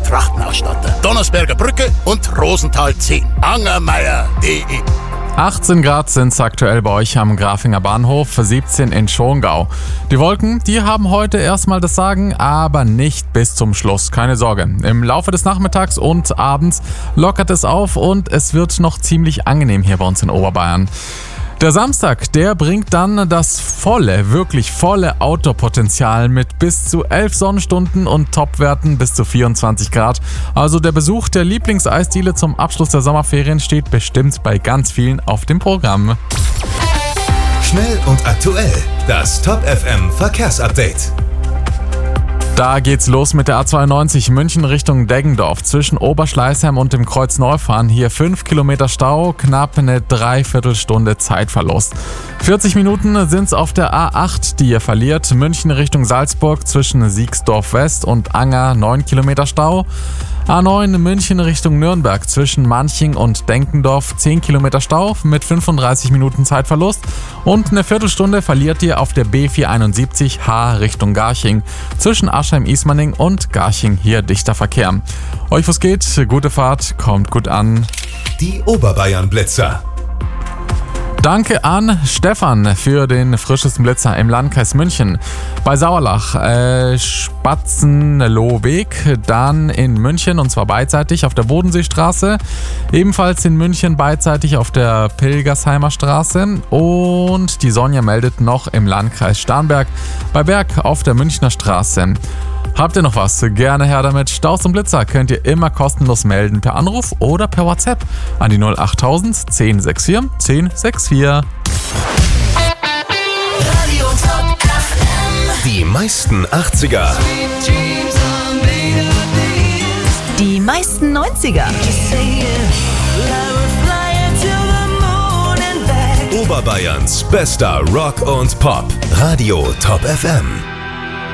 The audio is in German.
neue Trachten ausstatten. Donnersberger Brücke und Rosenthal 10. Angermeier.de 18 Grad sind es aktuell bei euch am Grafinger Bahnhof, 17 in Schongau. Die Wolken, die haben heute erstmal das Sagen, aber nicht bis zum Schluss. Keine Sorge. Im Laufe des Nachmittags und abends lockert es auf und es wird noch ziemlich angenehm hier bei uns in Oberbayern. Der Samstag, der bringt dann das wirklich volle Outdoor-Potenzial mit bis zu 11 Sonnenstunden und Topwerten bis zu 24 Grad. Also der Besuch der Lieblingseisdiele zum Abschluss der Sommerferien steht bestimmt bei ganz vielen auf dem Programm. Schnell und aktuell, das Top FM Verkehrsupdate. Da geht's los mit der A92 München Richtung Deggendorf. Zwischen Oberschleißheim und dem Kreuz Neufahren. Hier 5 Kilometer Stau, knapp eine Dreiviertelstunde Zeitverlust. 40 Minuten sind's auf der A8, die ihr verliert. München Richtung Salzburg zwischen Siegsdorf West und Anger 9 Kilometer Stau. A9 München Richtung Nürnberg zwischen Manching und Denkendorf 10 Kilometer Stau mit 35 Minuten Zeitverlust und eine Viertelstunde verliert ihr auf der B471 H Richtung Garching. Zwischen Aschheim-Ismaning und Garching hier dichter Verkehr. Euch was geht, gute Fahrt, kommt gut an. Die Oberbayern-Blitzer. Danke an Stefan für den frischesten Blitzer im Landkreis München. Bei Sauerlach, Spatzenlohweg, dann in München und zwar beidseitig auf der Bodenseestraße. Ebenfalls in München beidseitig auf der Pilgersheimer Straße. Und die Sonja meldet noch im Landkreis Starnberg bei Berg auf der Münchner Straße. Habt ihr noch was? Gerne her damit. Staus und Blitzer könnt ihr immer kostenlos melden per Anruf oder per WhatsApp an die 08000 1064 1064. Die meisten 80er. Die meisten 90er. Oberbayerns bester Rock und Pop. Radio Top FM.